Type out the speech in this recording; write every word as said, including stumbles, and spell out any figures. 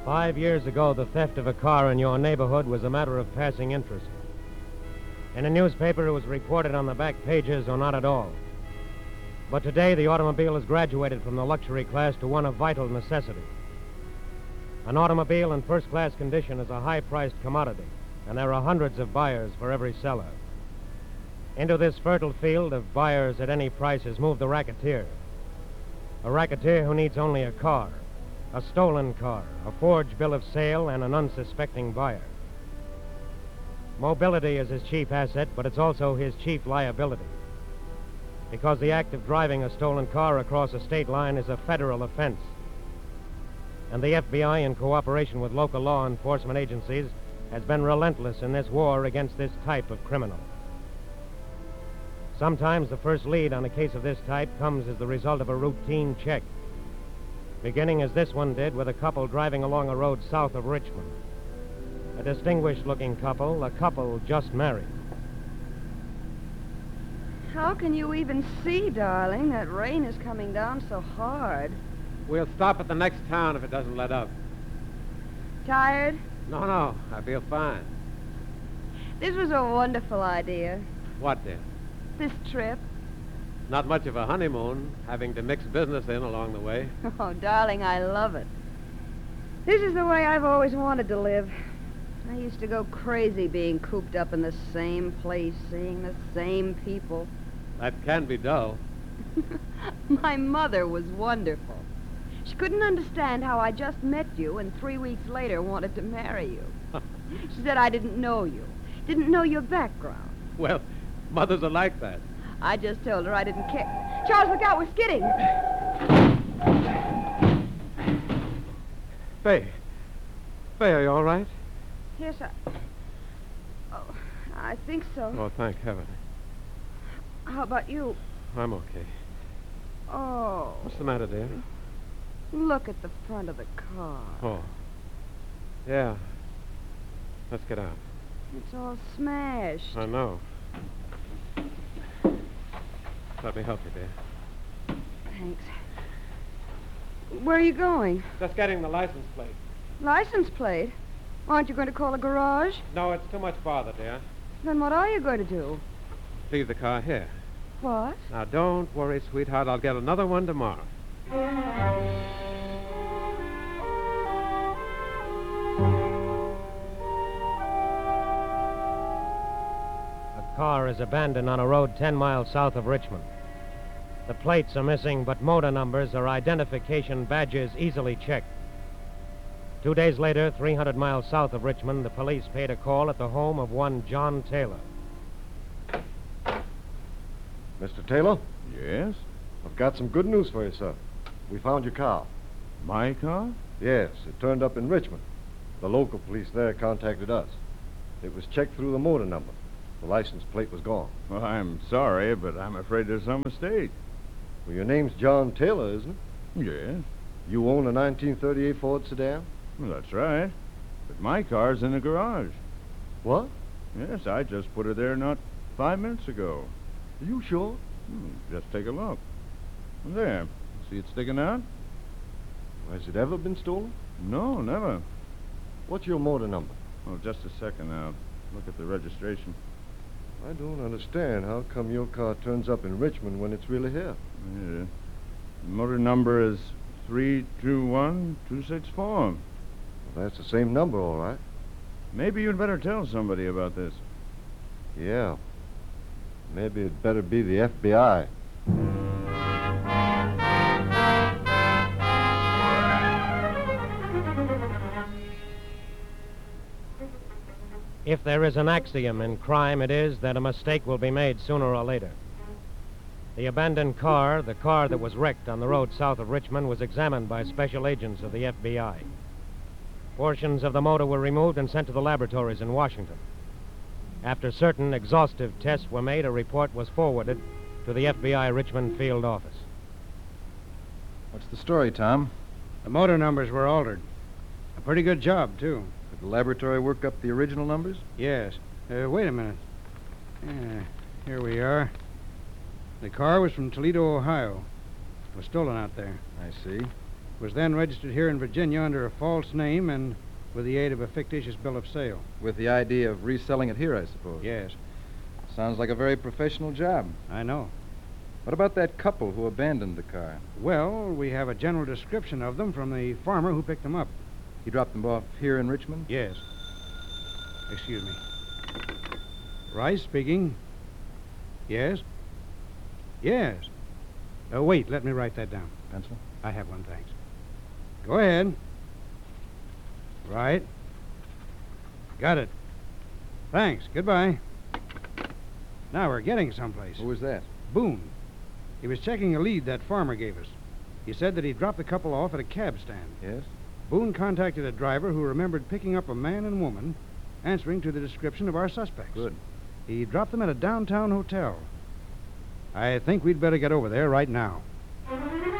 Five years ago, the theft of a car in your neighborhood was a matter of passing interest. In a newspaper, it was reported on the back pages or not at all. But today, the automobile has graduated from the luxury class to one of vital necessity. An automobile in first-class condition is a high-priced commodity, and there are hundreds of buyers for every seller. Into this fertile field of buyers at any price has moved the racketeer. A racketeer who needs only a car, a stolen car, a forged bill of sale, and an unsuspecting buyer. Mobility is his chief asset, but it's also his chief liability. Because the act of driving a stolen car across a state line is a federal offense. And the F B I, in cooperation with local law enforcement agencies, has been relentless in this war against this type of criminal. Sometimes the first lead on a case of this type comes as the result of a routine check, beginning as this one did with a couple driving along a road south of Richmond. A distinguished-looking couple, a couple just married. How can you even see, darling? That rain is coming down so hard. We'll stop at the next town if it doesn't let up. Tired? No, no, I feel fine. This was a wonderful idea. What, dear? This trip. Not much of a honeymoon, having to mix business in along the way. Oh, darling, I love it. This is the way I've always wanted to live. I used to go crazy being cooped up in the same place, seeing the same people. That can be dull. My mother was wonderful. She couldn't understand how I just met you and three weeks later wanted to marry you. She said I didn't know you, didn't know your background. Well, mothers are like that. I just told her I didn't care. Charles, look out, we're skidding. Faye. Faye, are you all right? Yes, I... Oh, I think so. Oh, thank heaven. How about you? I'm okay. Oh. What's the matter, dear? Look at the front of the car. Oh. Yeah. Let's get out. It's all smashed. I know. Let me help you, dear. Thanks. Where are you going? Just getting the license plate. License plate? Aren't you going to call a garage? No, it's too much bother, dear. Then what are you going to do? Leave the car here. What? Now, don't worry, sweetheart. I'll get another one tomorrow. A car is abandoned on a road ten miles south of Richmond. The plates are missing, but motor numbers or identification badges easily checked. Two days later, three hundred miles south of Richmond, the police paid a call at the home of one John Taylor. Mister Taylor? Yes? I've got some good news for you, sir. We found your car. My car? Yes, it turned up in Richmond. The local police there contacted us. It was checked through the motor number. The license plate was gone. Well, I'm sorry, but I'm afraid there's some mistake. Well, your name's John Taylor, isn't it? Yes. You own a nineteen thirty-eight Ford sedan? Well, that's right. But my car's in the garage. What? Yes, I just put it there not five minutes ago. Are you sure? Hmm, just take a look. There. See it sticking out? Has it ever been stolen? No, never. What's your motor number? Oh, just a second now. Look at the registration. I don't understand. How come your car turns up in Richmond when it's really here? Yeah. The motor number is three two one two six four. Well, that's the same number, all right. Maybe you'd better tell somebody about this. Yeah. Maybe it'd better be the F B I. If there is an axiom in crime, it is that a mistake will be made sooner or later. The abandoned car, the car that was wrecked on the road south of Richmond, was examined by special agents of the F B I. Portions of the motor were removed and sent to the laboratories in Washington. After certain exhaustive tests were made, a report was forwarded to the F B I Richmond field office. What's the story, Tom? The motor numbers were altered. A pretty good job, too. Did the laboratory work up the original numbers? Yes. Uh, wait a minute. Yeah, here we are. The car was from Toledo, Ohio. It was stolen out there. I see. Was then registered here in Virginia under a false name and with the aid of a fictitious bill of sale. With the idea of reselling it here, I suppose. Yes, Sounds like a very professional job. I know. What about that couple who abandoned the car? Well, we have a general description of them from the farmer who picked them up. He dropped them off here in Richmond? Yes. Excuse me. Rice speaking. Yes? Yes. Uh, wait, let me write that down. Pencil? I have one, thanks. Go ahead. Right. Got it. Thanks. Goodbye. Now we're getting someplace. Who was that? Boone. He was checking a lead that farmer gave us. He said that he dropped the couple off at a cab stand. Yes? Boone contacted a driver who remembered picking up a man and woman answering to the description of our suspects. Good. He dropped them at a downtown hotel. I think we'd better get over there right now.